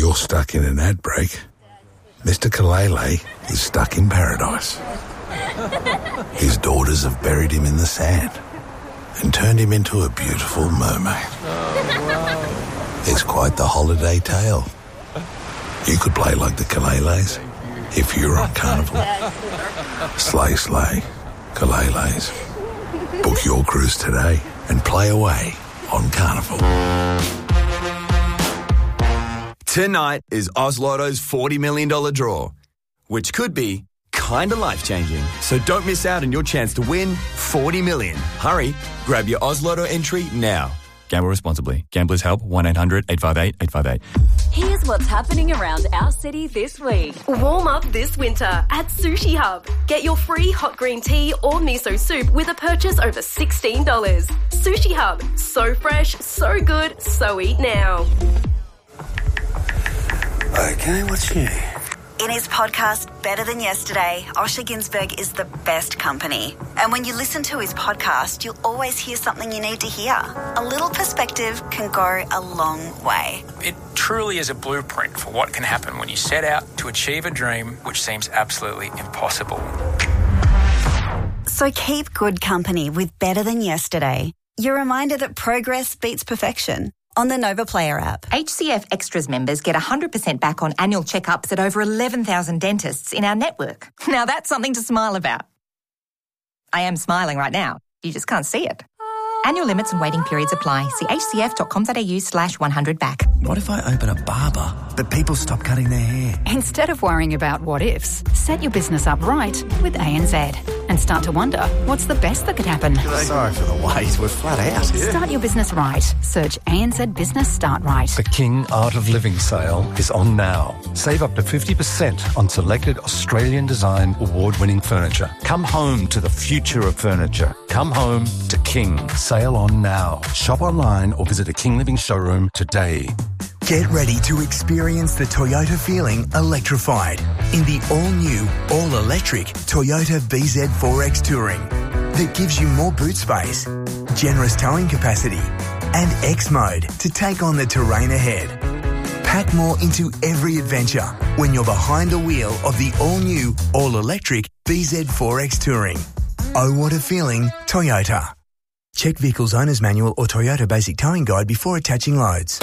you're stuck in an ad break, Mr. Kalele is stuck in paradise. His daughters have buried him in the sand and turned him into a beautiful mermaid. Oh, wow. It's quite the holiday tale. You could play like the Kaleles if you were on Carnival. Slay, slay, Kaleles. Book your cruise today and play away on Carnival. Tonight is Oz Lotto's $40 million draw, which could be kind of life-changing. So don't miss out on your chance to win $40 million. Hurry, grab your Oz Lotto entry now. Gamble responsibly. Gamblers Help, 1-800-858-858. Here's what's happening around our city this week. Warm up this winter at Sushi Hub. Get your free hot green tea or miso soup with a purchase over $16. Sushi Hub. So fresh, so good, so eat now. Okay, what's new? In his podcast, Better Than Yesterday, Osher Günsberg is the best company. And when you listen to his podcast, you'll always hear something you need to hear. A little perspective can go a long way. It truly is a blueprint for what can happen when you set out to achieve a dream which seems absolutely impossible. So keep good company with Better Than Yesterday. Your reminder that progress beats perfection. On the Nova Player app. HCF Extras members get 100% back on annual checkups at over 11,000 dentists in our network. Now that's something to smile about. I am smiling right now. You just can't see it. Annual limits and waiting periods apply. See hcf.com.au/100back. What if I open a barber, but people stop cutting their hair? Instead of worrying about what ifs, set your business up right with ANZ and start to wonder what's the best that could happen. Sorry for the wait, we're flat out here. Start your business right. Search ANZ Business Start Right. The King Art of Living sale is on now. Save up to 50% on selected Australian design award-winning furniture. Come home to the future of furniture. Come home to King. Sale on now. Shop online or visit a King Living showroom today. Get ready to experience the Toyota feeling electrified in the all-new, all-electric Toyota BZ4X Touring that gives you more boot space, generous towing capacity and X mode to take on the terrain ahead. Pack more into every adventure when you're behind the wheel of the all-new, all-electric BZ4X Touring. Oh, what a feeling, Toyota. Check Vehicle's Owner's Manual or Toyota Basic Towing Guide before attaching loads.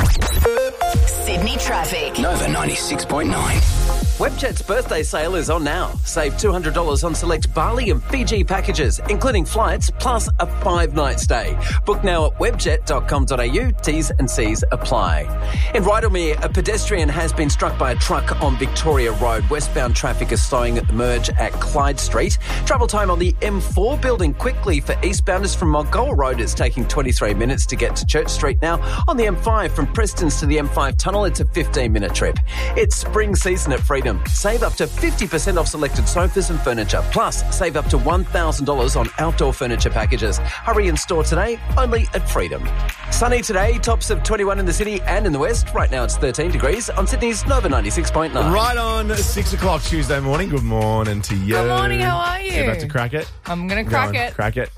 Sydney traffic. Nova 96.9. Webjet's birthday sale is on now. Save $200 on select Bali and Fiji packages, including flights, plus a 5-night stay. Book now at webjet.com.au. T's and C's apply. In Rydalmere, a pedestrian has been struck by a truck on Victoria Road. Westbound traffic is slowing at the merge at Clyde Street. Travel time on the M4 building quickly for eastbounders from Mulgoa Road. It's taking 23 minutes to get to Church Street now. On the M5 from Prestons to the M5 tunnel, it's a 15-minute trip. It's spring season at Freedom. Save up to 50% off selected sofas and furniture. Plus, save up to $1,000 on outdoor furniture packages. Hurry in store today, only at Freedom. Sunny today, tops of 21 in the city and in the west. Right now it's 13 degrees on Sydney's Nova 96.9. Right on 6 o'clock Tuesday morning. Good morning to you. Good morning, how are you? You're about to crack it? I'm going to crack it. Crack it.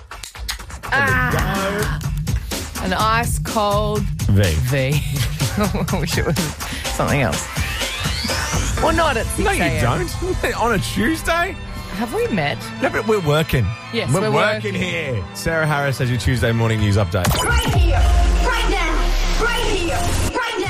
An ice cold V. I wish it was something else. Well, not at 6 No, you a.m. don't. On a Tuesday? Have we met? No, but we're working. Yes, we're working here. Sarah Harris has your Tuesday morning news update. Right here, right now, right here, right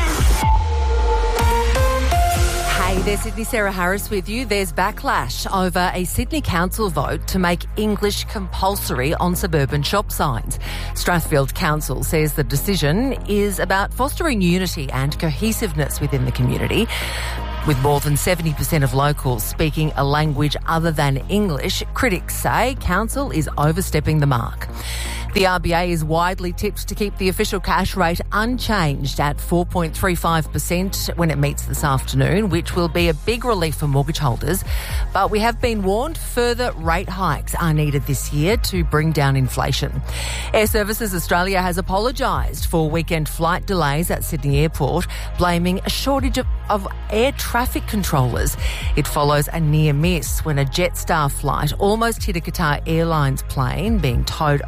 now. Hey, there's Sydney Sarah Harris with you. There's backlash over a Sydney Council vote to make English compulsory on suburban shop signs. Strathfield Council says the decision is about fostering unity and cohesiveness within the community. With more than 70% of locals speaking a language other than English, critics say Council is overstepping the mark. The RBA is widely tipped to keep the official cash rate unchanged at 4.35% when it meets this afternoon, which will be a big relief for mortgage holders. But we have been warned further rate hikes are needed this year to bring down inflation. Air Services Australia has apologised for weekend flight delays at Sydney Airport, blaming a shortage of air traffic controllers. It follows a near miss when a Jetstar flight almost hit a Qatar Airlines plane being towed across the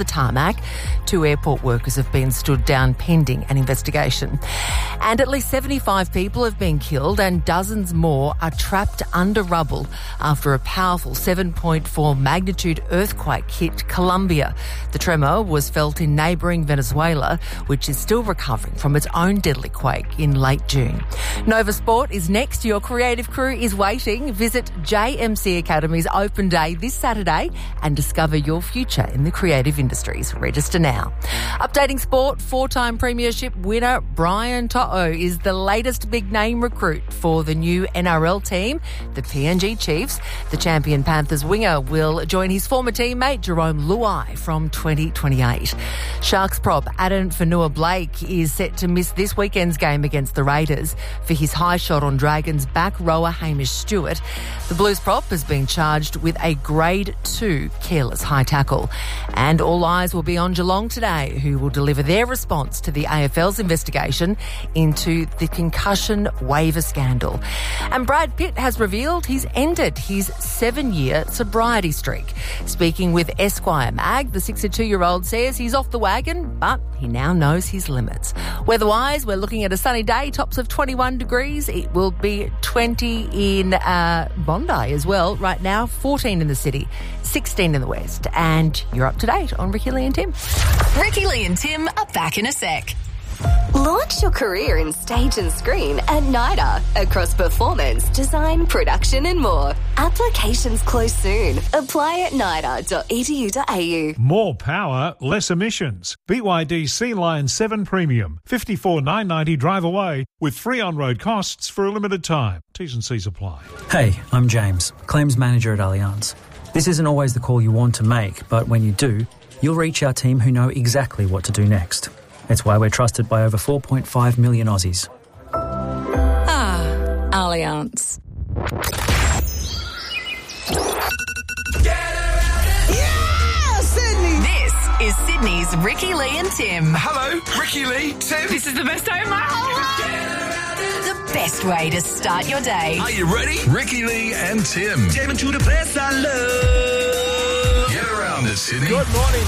the tarmac. 2 airport workers have been stood down pending an investigation. And at least 75 people have been killed and dozens more are trapped under rubble after a powerful 7.4 magnitude earthquake hit Colombia. The tremor was felt in neighbouring Venezuela, which is still recovering from its own deadly quake in late June. Nova Sport is next. Your creative crew is waiting. Visit JMC Academy's open day this Saturday and discover your future in the creative industries. Register now. Updating sport, 4-time premiership winner Brian To'o is the latest big-name recruit for the new NRL team, the PNG Chiefs. The champion Panthers winger will join his former teammate Jerome Luai from 2028. Sharks prop Adam Fanua-Blake is set to miss this weekend's game against the Raiders for his high shot on Dragons back rower Hamish Stewart. The Blues prop has been charged with a Grade 2 careless high tackle. And all eyes will be on Geelong today, who will deliver their response to the AFL's investigation into the concussion waiver scandal. And Brad Pitt has revealed he's ended his 7-year sobriety streak. Speaking with Esquire Mag, the 62-year-old says he's off the wagon, but he now knows his limits. Weather-wise, we're looking at a sunny day, tops of 21 degrees. It will be 20 in Bondi as well. Right now, 14 in the city, 16 in the west. And you're up to date on Ricky Lee and Tim. Ricky Lee and Tim are back in a sec. Launch your career in stage and screen at NIDA across performance, design, production and more. Applications close soon. Apply at nida.edu.au. More power, less emissions. BYD Sea Lion 7 Premium. $54,990 drive away with free on-road costs for a limited time. T's and C's apply. Hey, I'm James, Claims Manager at Allianz. This isn't always the call you want to make, but when you do, you'll reach our team who know exactly what to do next. It's why we're trusted by over 4.5 million Aussies. Ah, Allianz. Yeah, Sydney! This is Sydney's Ricky Lee and Tim. Hello, Ricky Lee, Tim. This is the best day of my whole life. The best way to start your day. Are you ready? Ricky Lee and Tim. Take me to the place I love. Get around it, Sydney. Good morning,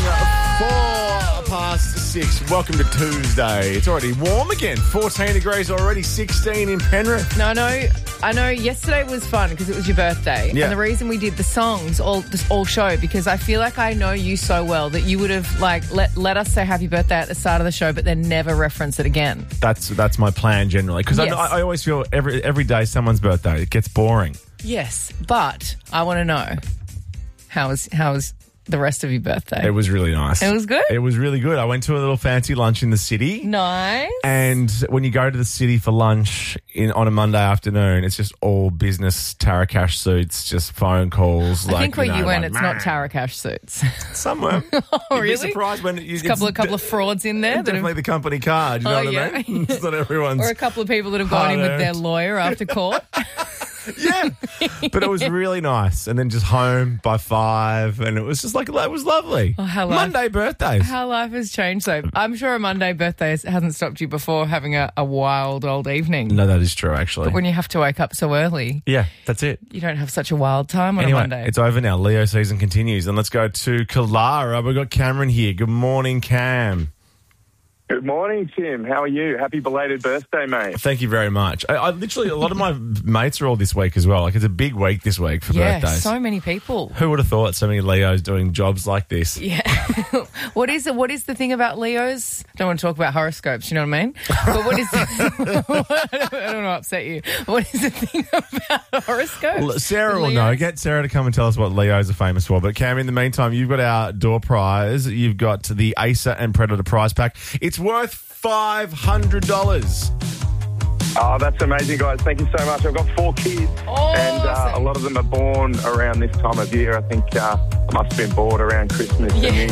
4:06. Welcome to Tuesday. It's already warm again. 14 degrees already, 16 in Penrith. No, I know yesterday was fun because it was your birthday. Yeah. And the reason we did the songs all show, because I feel like I know you so well that you would have let us say happy birthday at the start of the show, but then never reference it again. That's my plan generally. Because Yes. I always feel every day someone's birthday, it gets boring. Yes, but I want to know how was the rest of your birthday? It was really nice. It was good? It was really good. I went to a little fancy lunch in the city. Nice. And when you go to the city for lunch on a Monday afternoon, it's just all business Tarakash suits, just phone calls. I think where you went, it's not Tarakash suits. Somewhere. Oh, really? You'd be surprised when There's a couple of frauds in there. Definitely the company card. You know what I mean? It's not everyone's. Or a couple of people that have gone in with their hard-earned. lawyer after court. Yeah. But it was really nice. And then just home by 5. And it was just like, it was lovely. Oh, how Monday birthdays. How life has changed, though. I'm sure a Monday birthday hasn't stopped you before having a wild old evening. No, that is true, actually. But when you have to wake up so early, Yeah, that's it. you don't have such a wild time on Anyway, a Monday. it's over now. Leo season continues. And let's go to Killara. We've got Cameron here. Good morning, Cam. Good morning, Tim. How are you? Happy belated birthday, mate. Thank you very much. I literally, a lot of my mates are all this week as well. Like, it's a big week this week for birthdays. So many people. Who would have thought so many Leos doing jobs like this? Yeah. What is the thing about Leos? I don't want to talk about horoscopes, you know what I mean? But what is I don't want to upset you. What is the thing about horoscopes? Well, Sarah will Leos? know. Get Sarah to come and tell us what Leos are famous for. But Cam, in the meantime, you've got our door prize. You've got the Acer and Predator prize pack. It's worth $500. Oh, that's amazing, guys. Thank you so much. I've got 4 kids, and a lot of them are born around this time of year. I think I must have been bored around Christmas and New